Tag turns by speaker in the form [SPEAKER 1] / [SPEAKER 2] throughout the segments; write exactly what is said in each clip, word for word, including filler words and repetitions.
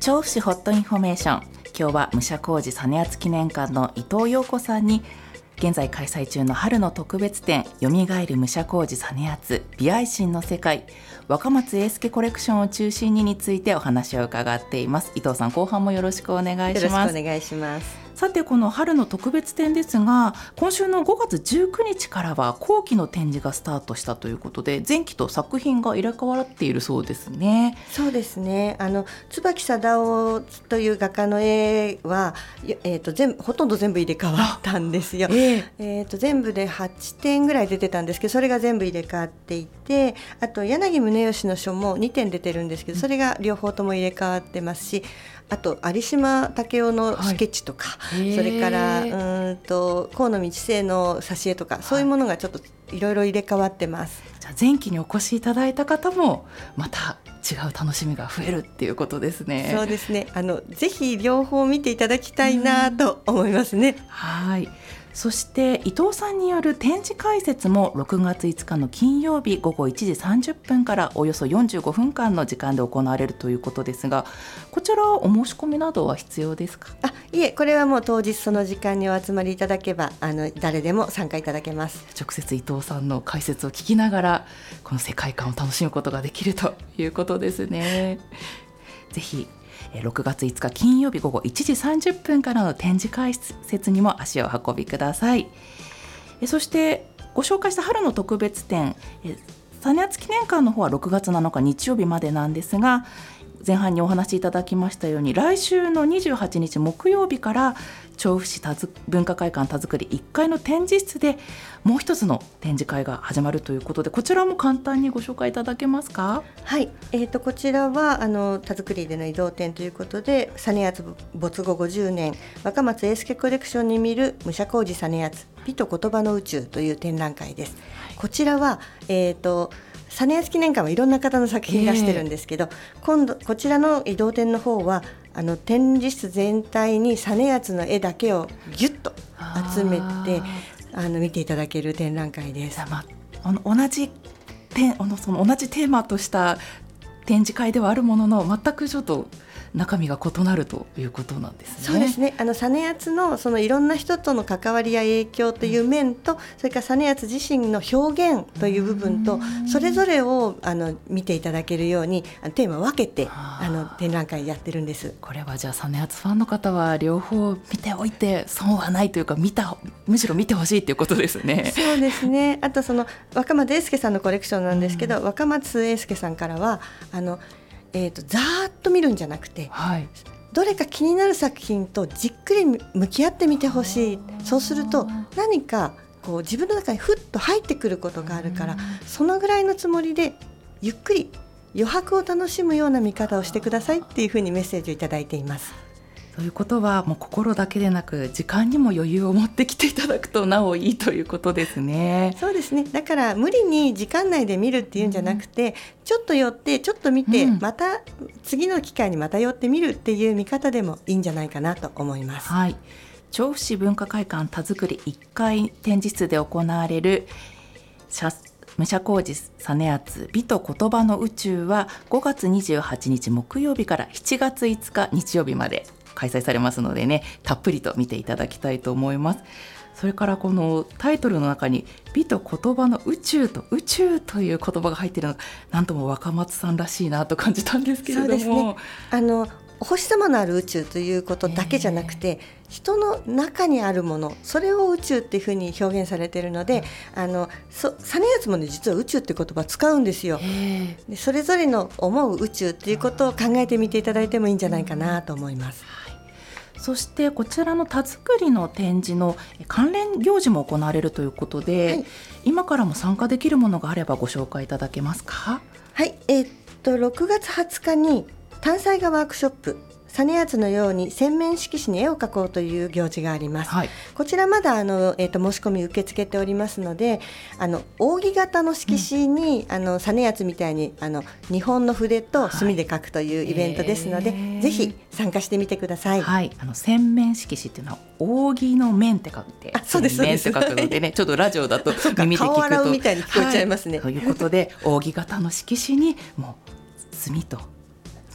[SPEAKER 1] 調布市ホットインフォメーション、今日は武者小路実篤記念館の伊藤陽子さんに現在開催中の春の特別展よみがえる武者小路実篤美愛心の世界若松英介コレクションを中心にについてお話を伺っています。伊藤さん、後半もよろしくお願いします。
[SPEAKER 2] よろしくお願いします。
[SPEAKER 1] さて、この春の特別展ですが、今週のごがつじゅうくにちからは後期の展示がスタートしたということで、前期と作品が入れ替わっているそうですね。
[SPEAKER 2] そうですね、あの椿貞夫という画家の絵は、えー、と全ほとんど全部入れ替わったんですよ。えーえー、と全部ではちてんぐらい出てたんですけど、それが全部入れ替わっていて、あと柳宗悦の書もにてん出てるんですけど、それが両方とも入れ替わってますし、あと有島武雄のスケッチとか、はい、それからうんと河野道生の挿絵とか、そういうものがちょっといろいろ入れ替わってます。
[SPEAKER 1] じゃあ前期にお越しいただいた方もまた違う楽しみが増えるっていうことですね。
[SPEAKER 2] そうですね、あのぜひ両方見ていただきたいなと思いますね。
[SPEAKER 1] はい。そして伊藤さんによる展示解説もろくがついつかの金曜日ごごいちじさんじゅっぷんからおよそよんじゅうごふんかんの時間で行われるということですが、こちらお申し込みなどは必要ですか？
[SPEAKER 2] あ、いえ、これはもう当日その時間にお集まりいただけば、あの誰でも参加いただけます。
[SPEAKER 1] 直接伊藤さんの解説を聞きながらこの世界観を楽しむことができるということですね。ぜひろくがついつか金曜日ごごいちじさんじゅっぷんからの展示解説にも足を運びください。そしてご紹介した春の特別展実篤記念館の方はろくがつなのか日曜日までなんですが、前半にお話しいただきましたように来週のにじゅうはちにち木曜日から調布市文化会館田作りいっかいの展示室でもう一つの展示会が始まるということで、こちらも簡単にご紹介いただけますか？
[SPEAKER 2] はい、えー、とこちらはあの田作りでの移動展ということで、実篤没後ごじゅうねん若松英介コレクションに見る武者小路実篤美と言葉の宇宙という展覧会です。はい、こちらは、えーと実篤記念館はいろんな方の作品出してるんですけど、えー、今度こちらの移動展の方はあの展示室全体に実篤の絵だけをギュッと集めてあの見ていただける展覧会です。
[SPEAKER 1] まあ、同じテあのその同じテーマとした展示会ではあるものの、全くちょっと中身が異なるということなんですね。
[SPEAKER 2] そうですね、あの実篤のそのいろんな人との関わりや影響という面と、うん、それから実篤自身の表現という部分と、それぞれをあの見ていただけるようにテーマを分けてあの展覧会やってるんです。
[SPEAKER 1] これはじゃあ実篤ファンの方は両方見ておいて損はないというか、見たむしろ見てほしいということですね。
[SPEAKER 2] そうですね、あとその若松英介さんのコレクションなんですけど、うん、若松英介さんからはあのえー、とざーっと見るんじゃなくて、はい、どれか気になる作品とじっくり向き合ってみてほしい。そうすると何かこう自分の中にふっと入ってくることがあるから、そのぐらいのつもりでゆっくり余白を楽しむような見方をしてくださいっていうふうにメッセージをいただいています。
[SPEAKER 1] ということはもう心だけでなく時間にも余裕を持ってきていただくとなおいいということですね。
[SPEAKER 2] そうですね、だから無理に時間内で見るっていうんじゃなくて、うん、ちょっと寄ってちょっと見て、うん、また次の機会にまた寄ってみるっていう見方でもいいんじゃないかなと思います。
[SPEAKER 1] はい、調布市文化会館田作りいっかい展示室で行われる武者小路実篤美と言葉の宇宙はごがつにじゅうはちにち木曜日からしちがついつか日曜日まで開催されますのでね、たっぷりと見ていただきたいと思います。それからこのタイトルの中に美と言葉の宇宙と宇宙という言葉が入っているのがなんとも若松さんらしいなと感じたんですけれども。
[SPEAKER 2] そうですね、あのお星様のある宇宙ということだけじゃなくて、人の中にあるもの、それを宇宙っていうふうに表現されているので、うん、あのそ実篤もね、実は宇宙っていう言葉使うんですよ。でそれぞれの思う宇宙っていうことを考えてみていただいてもいいんじゃないかなと思います。
[SPEAKER 1] そしてこちらの田作りの展示の関連行事も行われるということで、はい、今からも参加できるものがあればご紹介いただけますか？
[SPEAKER 2] はい、えー、っとろくがつはつかに単彩画ワークショップ実篤のように洗面色紙に絵を描こうという行事があります。はい、こちらまだあの、えー、と申し込み受け付けておりますので、あの扇形の色紙に、うん、あの実篤みたいにあの日本の筆と墨で描くというイベントですので、はい、ぜひ参加してみてください。
[SPEAKER 1] はい、あの洗面色紙っていうのは扇の面って書いて、
[SPEAKER 2] あ、そうです
[SPEAKER 1] 洗面って書くのでね、ちょっとラジオだと耳で聞くと
[SPEAKER 2] 顔洗うみたいに聞こえちゃいますね。
[SPEAKER 1] はい、ということで扇形の色紙にもう墨と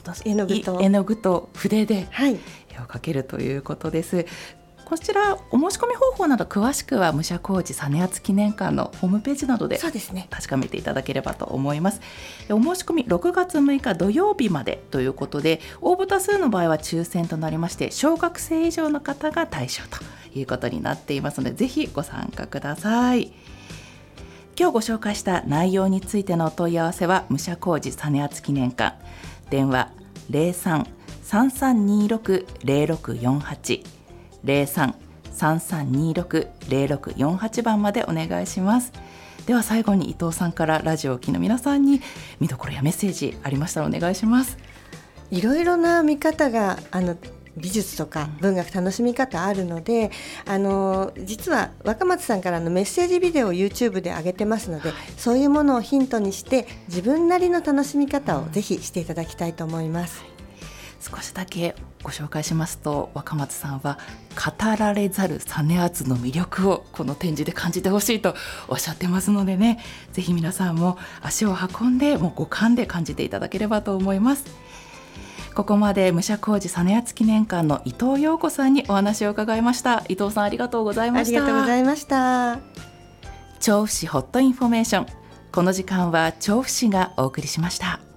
[SPEAKER 2] 絵の具と
[SPEAKER 1] 絵の具と筆で
[SPEAKER 2] はい
[SPEAKER 1] 絵を描けるということです。こちらお申し込み方法など詳しくは武者小路実篤記念館のホームページなどで
[SPEAKER 2] そうですね
[SPEAKER 1] 確かめていただければと思います。お申し込みろくがつむいか土曜日までということで、応募多数の場合は抽選となりまして、小学生以上の方が対象ということになっていますので、ぜひご参加ください。今日ご紹介した内容についてのお問い合わせは武者小路実篤記念館、電話 ゼロさん さんさんにろく ゼロろくよんはち ゼロさん さんさんにろく ゼロろくよんはち番までお願いします。では最後に伊藤さんからラジオを聴きの皆さんに見どころやメッセージありましたらお願いします。
[SPEAKER 2] いろいろな見方があの美術とか文学楽しみ方あるので、あの実は若松さんからのメッセージビデオを YouTube で上げてますので、そういうものをヒントにして自分なりの楽しみ方をぜひしていただきたいと思います。
[SPEAKER 1] 少しだけご紹介しますと、若松さんは語られざる実篤の魅力をこの展示で感じてほしいとおっしゃってますのでね、ぜひ皆さんも足を運んでもう五感で感じていただければと思います。ここまで武者小路実篤記念館の伊藤陽子さんにお話を伺いました。伊藤さんありがとうございました。
[SPEAKER 2] ありがとうございました。
[SPEAKER 1] 調布市ホットインフォメーション、この時間は調布市がお送りしました。